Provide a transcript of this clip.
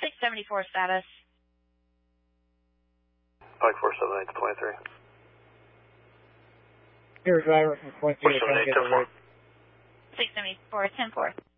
674 status. Pike 478 to 23. Here, driver from 23 to come get the road. 674, 10-4.